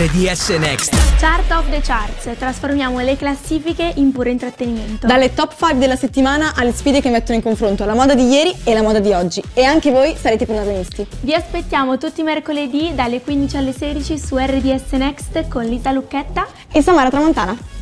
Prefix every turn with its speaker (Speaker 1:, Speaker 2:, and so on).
Speaker 1: RDS Next.
Speaker 2: Chart of the Charts, trasformiamo le classifiche in puro intrattenimento.
Speaker 3: Dalle top 5 della settimana alle sfide che mettono in confronto la moda di ieri e la moda di oggi. E anche voi sarete protagonisti.
Speaker 2: Vi aspettiamo tutti i mercoledì dalle 15 alle 16 su RDS Next con Lisa Lucchetta
Speaker 3: E Samara Tramontana.